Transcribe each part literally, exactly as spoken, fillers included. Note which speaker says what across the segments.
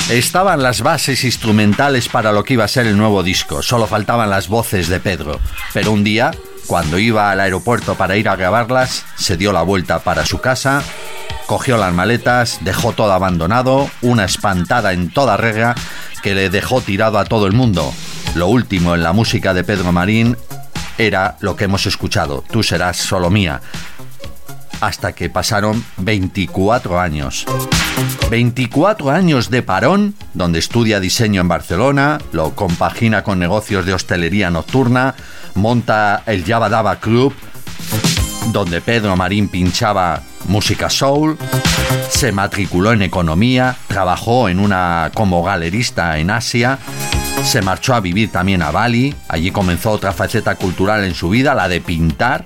Speaker 1: Estaban las bases instrumentales para lo que iba a ser el nuevo disco, solo faltaban las voces de Pedro. Pero un día, cuando iba al aeropuerto para ir a grabarlas, se dio la vuelta para su casa, cogió las maletas, dejó todo abandonado, una espantada en toda regla que le dejó tirado a todo el mundo. Lo último en la música de Pedro Marín era lo que hemos escuchado, Tú serás solo mía. Hasta que pasaron veinticuatro años. veinticuatro años de parón, donde estudia diseño en Barcelona, lo compagina con negocios de hostelería nocturna, monta el Yabba Dabba Club, donde Pedro Marín pinchaba música soul, se matriculó en economía, trabajó en una como galerista en Asia, se marchó a vivir también a Bali, allí comenzó otra faceta cultural en su vida, la de pintar.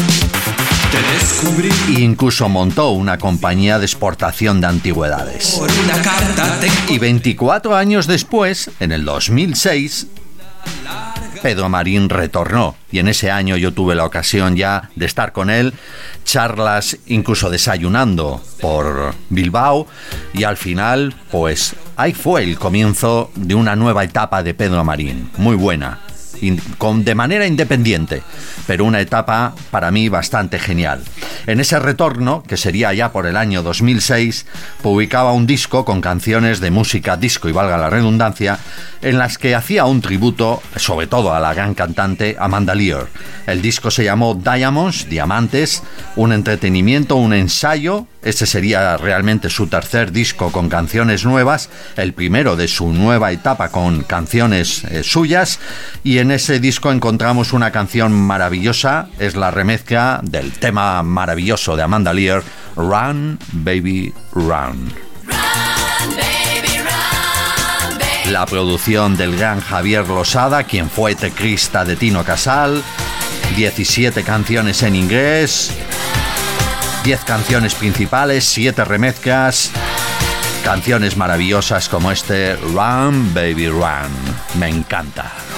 Speaker 2: Te descubrí.
Speaker 1: E incluso montó una compañía de exportación de antigüedades.
Speaker 2: Por una carta te...
Speaker 1: Y veinticuatro años después, en el dos mil seis, Pedro Marín retornó. Y en ese año yo tuve la ocasión ya de estar con él, charlas incluso desayunando por Bilbao. Y al final, pues ahí fue el comienzo de una nueva etapa de Pedro Marín, muy buena. Con, de manera independiente, pero una etapa para mí bastante genial. En ese retorno, que sería ya por el año dos mil seis, publicaba un disco con canciones de música disco, y valga la redundancia, en las que hacía un tributo, sobre todo a la gran cantante Amanda Lear. El disco se llamó Diamonds, Diamantes, un entretenimiento, un ensayo. Este sería realmente su tercer disco con canciones nuevas, el primero de su nueva etapa con canciones eh, suyas, y en ese disco encontramos una canción maravillosa, es la remezcla del tema maravilloso de Amanda Lear, Run, Baby, Run.
Speaker 3: Run, baby, run, baby.
Speaker 1: La producción del gran Javier Losada, quien fue teclista de Tino Casal, diecisiete canciones en inglés, diez canciones principales, siete remezclas, canciones maravillosas como este Run, Baby, Run. Me encanta.